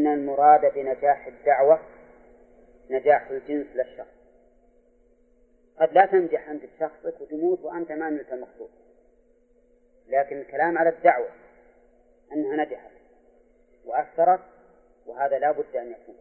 إن المراد بنجاح الدعوة نجاح الجنس لا الشخص. قد لا تنجح أنت بشخصك وتموت وأنت ما نلت المقصود، لكن الكلام على الدعوة أنها نجحت وأثرت، وهذا لا بد أن يكون.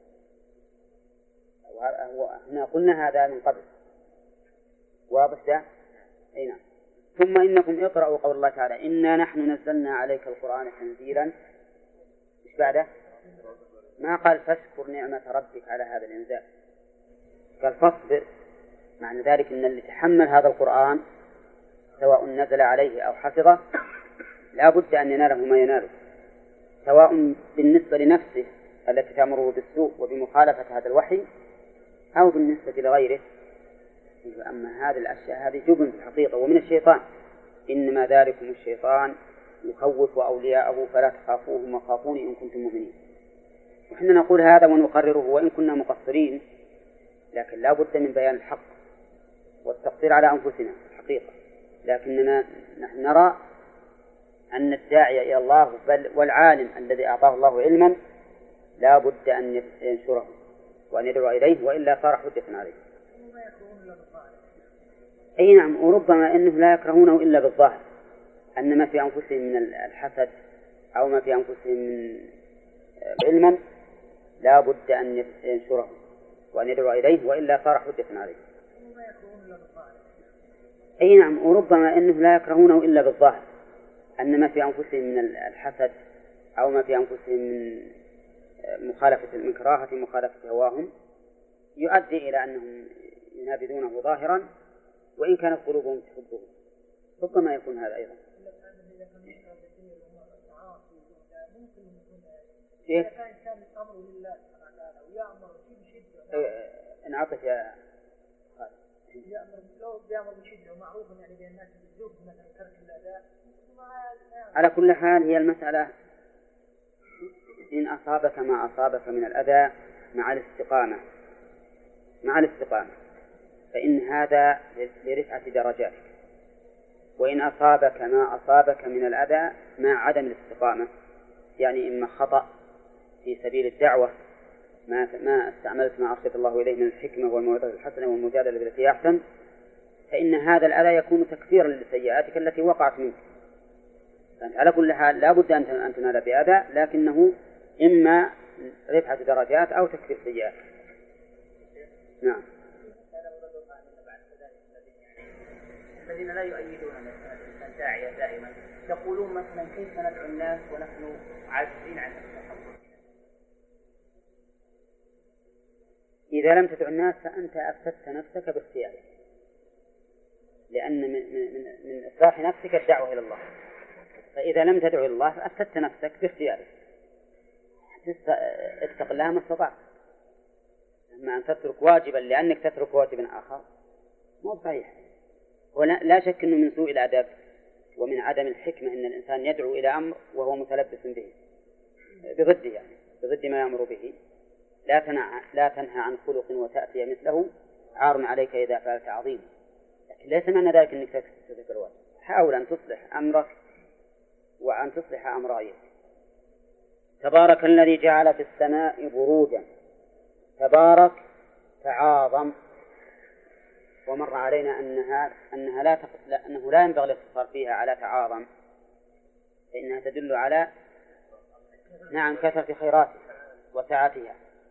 وإحنا قلنا هذا من قبل، واضح ده؟ أي نعم. ثم إنكم اقرأوا قول الله تعالى إنا نحن نزلنا عليك القرآن تنزيلا. إيش بعده؟ ما قال فاشكر نعمة ربك على هذا الإنزال، قال فاصبر. معنى ذلك أن اللي تحمل هذا القرآن سواء نزل عليه أو حفظه لا بد أن يناله ما يناله، سواء بالنسبة لنفسه التي تأمره بالسوء وبمخالفة هذا الوحي أو بالنسبة لغيره. أما هذه الأشياء هذه جبن في الحقيقة ومن الشيطان، إنما ذلكم الشيطان يخوف أولياءه فلا تخافوهم وخافوني إن كنتم مؤمنين. وحنا نقول هذا ونقرره وإن كنا مقصرين، لكن لا بد من بيان الحق والتقصير على أنفسنا الحقيقة. لكننا نحن نرى أن الداعي إلى الله بل والعالم الذي أعطاه الله علما لا بد أن ينشره وأن يدعو إليه، وإلا صار حجة عليه. أي نعم. وربما أنه لا يكرهونه إلا بالظاهر، أن ما في أنفسهم من الحسد أو ما في أنفسهم من علما لا بد أن ينشره وأن يدعو إليه، وإلا صار حجة عليه. أي نعم. وربما أنه لا يكرهونه إلا بالظاهر، أن ما في أنفسهم من الحسد أو ما في أنفسهم من كراهة مخالفة هواهم يؤدي إلى أنهم ينابذونه ظاهرا وإن كانت قلوبهم تحبه. ربما يكون هذا أيضا. انعطف يا على كل حال. هي المسألة إن أصابك ما أصابك من الأذى مع الاستقامة فإن هذا لرفعة درجاتك، وإن أصابك ما أصابك من الأذى مع عدم الاستقامة، يعني إما خطأ في سبيل الدعوة ما استعملت ما أرشد الله إليه من الحكمة والموعظة الحسنة والمجادلة بالتي أحسن، فإن هذا الأذى يكون تكفيرا لسيئاتك التي وقعت منك. على كل حال لا بد أن تنال بأذى، لكنه إما رفعة درجات أو تكفير سيئات. نعم. الذين لا يؤيدون الداعية دائما يقولون مثلا كيف ندعو الناس ونحن عاجزين عن التحول. إذا لم تدعو الناس فأنت أفسدت نفسك باختيارك، لأن من إصلاح نفسك الدعوة إلى الله. فإذا لم تدعو إلى الله فأفسدت نفسك باختيارك، اتق الله ما استطعت. أما أن تترك واجبا لأنك تترك واجبا آخر مو صحيح. ولا شك أنه من سوء الأدب ومن عدم الحكمة أن الإنسان يدعو إلى أمر وهو متلبس به بضده، يعني بضد ما يأمر به. لا تنهى عن خلق وتأتي مثله عار عليك إذا فعلت عظيم. لكن ليس معنى ذلك أنك تترك الواجب. حاول أن تصلح أمرك وأن تصلح أمر غيرك. تبارك الذي جعل في السماء بروجا. تبارك تعاظم، ومر علينا أنه لا ينبغي الاقتصار فيها على تعاظم، فإنها تدل على كثرة خيراته وسعتها.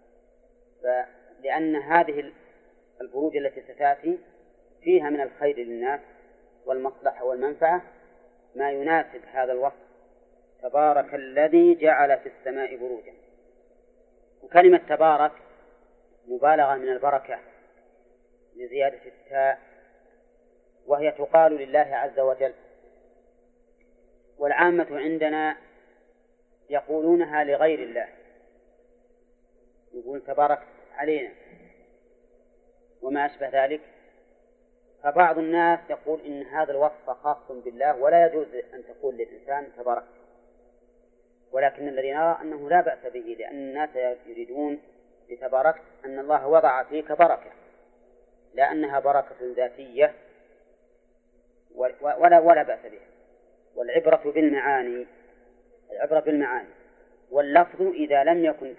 لأن هذه البروج التي ستأتي فيها من الخير للناس والمصلحة والمنفعة ما يناسب هذا الوصف. تبارك الذي جعل في السماء بروجا. وكلمة تبارك مبالغة من البركة لزيادة التاء، وهي تقال لله عز وجل. والعامة عندنا يقولونها لغير الله، يقول تبارك علينا وما أشبه ذلك. فبعض الناس يقول إن هذا الوصف خاص بالله ولا يجوز أن تقول للإنسان تبارك، ولكن الذي نرى أنه لا بأس به، لأن الناس يريدون بتبارك أن الله وضع فيك بركة، لا أنها بركة ذاتية ولا بأس بها. والعبرة بالمعاني، واللفظ إذا لم يكن